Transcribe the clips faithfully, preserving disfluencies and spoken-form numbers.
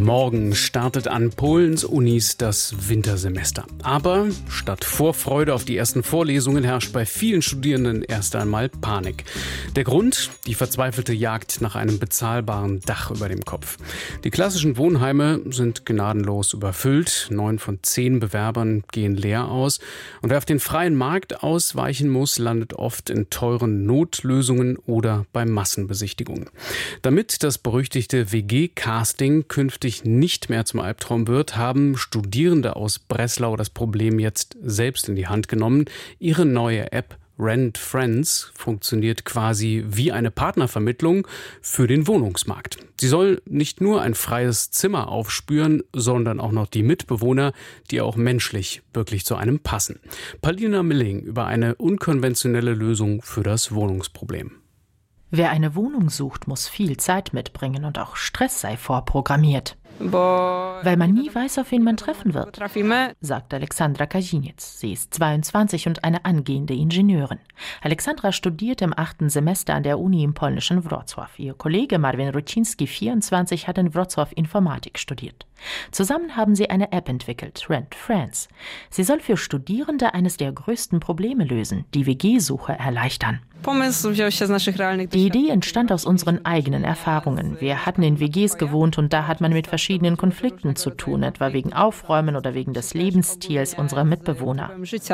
Morgen startet an Polens Unis das Wintersemester. Aber statt Vorfreude auf die ersten Vorlesungen herrscht bei vielen Studierenden erst einmal Panik. Der Grund? Die verzweifelte Jagd nach einem bezahlbaren Dach über dem Kopf. Die klassischen Wohnheime sind gnadenlos überfüllt. Neun von zehn Bewerbern gehen leer aus. Und wer auf den freien Markt ausweichen muss, landet oft in teuren Notlösungen oder bei Massenbesichtigungen. Damit das berüchtigte W G-Casting künftig nicht mehr zum Albtraum wird, haben Studierende aus Breslau das Problem jetzt selbst in die Hand genommen. Ihre neue App Rent Friends funktioniert quasi wie eine Partnervermittlung für den Wohnungsmarkt. Sie soll nicht nur ein freies Zimmer aufspüren, sondern auch noch die Mitbewohner, die auch menschlich wirklich zu einem passen. Paulina Milling über eine unkonventionelle Lösung für das Wohnungsproblem. Wer eine Wohnung sucht, muss viel Zeit mitbringen und auch Stress sei vorprogrammiert. Weil man nie weiß, auf wen man treffen wird, sagt Alexandra Kaziniec. Sie ist zweiundzwanzig und eine angehende Ingenieurin. Alexandra studiert im achten Semester an der Uni im polnischen Wrocław. Ihr Kollege Marvin Ruciński, vierundzwanzig, hat in Wrocław Informatik studiert. Zusammen haben sie eine App entwickelt, Rent Friends. Sie soll für Studierende eines der größten Probleme lösen, die W G-Suche erleichtern. Die Idee entstand aus unseren eigenen Erfahrungen. Wir hatten in W Gs gewohnt und da hat man mit verschiedenen Konflikten zu tun, etwa wegen Aufräumen oder wegen des Lebensstils unserer Mitbewohner.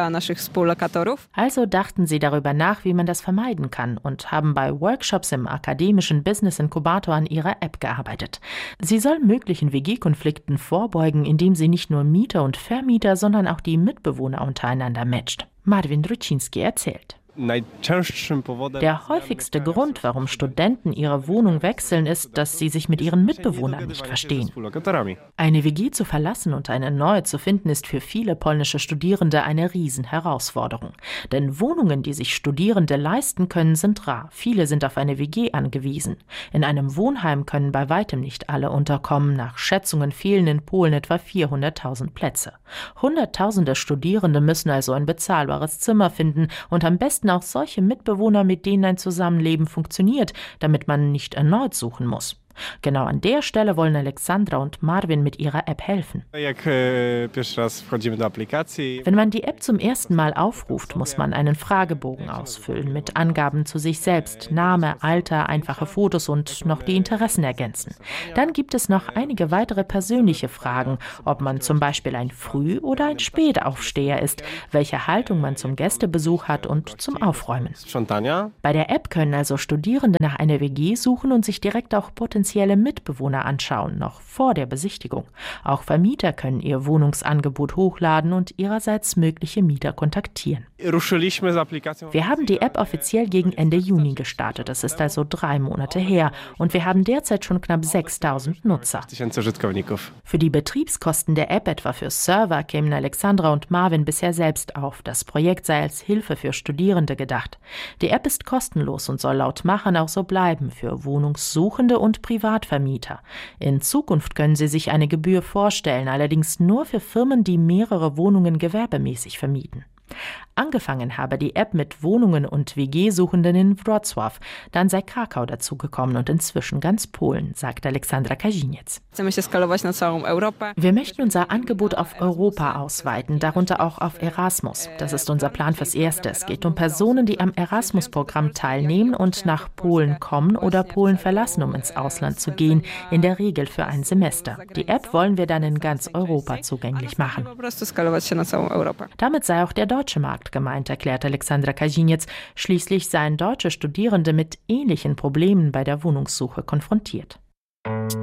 Also dachten sie darüber nach, wie man das vermeiden kann und haben bei Workshops im akademischen Business Inkubator an ihrer App gearbeitet. Sie soll möglichen W G-Konflikten vorbeugen, indem sie nicht nur Mieter und Vermieter, sondern auch die Mitbewohner untereinander matcht. Marvin Ruciński erzählt. Der häufigste Grund, warum Studenten ihre Wohnung wechseln, ist, dass sie sich mit ihren Mitbewohnern nicht verstehen. Eine W G zu verlassen und eine neue zu finden, ist für viele polnische Studierende eine Riesenherausforderung. Denn Wohnungen, die sich Studierende leisten können, sind rar. Viele sind auf eine W G angewiesen. In einem Wohnheim können bei weitem nicht alle unterkommen. Nach Schätzungen fehlen in Polen etwa vierhunderttausend Plätze. Hunderttausende Studierende müssen also ein bezahlbares Zimmer finden und am besten auch solche Mitbewohner, mit denen ein Zusammenleben funktioniert, damit man nicht erneut suchen muss. Genau an der Stelle wollen Alexandra und Marvin mit ihrer App helfen. Wenn man die App zum ersten Mal aufruft, muss man einen Fragebogen ausfüllen mit Angaben zu sich selbst, Name, Alter, einfache Fotos und noch die Interessen ergänzen. Dann gibt es noch einige weitere persönliche Fragen, ob man zum Beispiel ein Früh- oder ein Spätaufsteher ist, welche Haltung man zum Gästebesuch hat und zum Aufräumen. Bei der App können also Studierende nach einer W G suchen und sich direkt auch potenziell potenzielle Mitbewohner anschauen, noch vor der Besichtigung. Auch Vermieter können ihr Wohnungsangebot hochladen und ihrerseits mögliche Mieter kontaktieren. Wir haben die App offiziell gegen Ende Juni gestartet. Das ist also drei Monate her. Und wir haben derzeit schon knapp sechstausend Nutzer. Für die Betriebskosten der App, etwa für Server, kämen Alexandra und Marvin bisher selbst auf. Das Projekt sei als Hilfe für Studierende gedacht. Die App ist kostenlos und soll laut Machern auch so bleiben für Wohnungssuchende und Privatvermieter. In Zukunft können Sie sich eine Gebühr vorstellen, allerdings nur für Firmen, die mehrere Wohnungen gewerbemäßig vermieten. Angefangen habe die App mit Wohnungen und W G-Suchenden in Wrocław. Dann sei Krakau dazugekommen und inzwischen ganz Polen, sagt Alexandra Kaziniec. Wir möchten unser Angebot auf Europa ausweiten, darunter auch auf Erasmus. Das ist unser Plan fürs Erste. Es geht um Personen, die am Erasmus-Programm teilnehmen und nach Polen kommen oder Polen verlassen, um ins Ausland zu gehen, in der Regel für ein Semester. Die App wollen wir dann in ganz Europa zugänglich machen. Damit sei auch der deutsche Markt gemeint, erklärt Alexandra Kaziniec. Schließlich seien deutsche Studierende mit ähnlichen Problemen bei der Wohnungssuche konfrontiert.